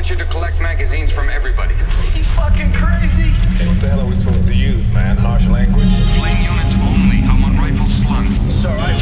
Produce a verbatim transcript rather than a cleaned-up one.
want you to collect magazines from everybody. Is he fucking crazy? What the hell are we supposed to use, man? Harsh language? Flame units only. I'm on rifle slung. Sir, I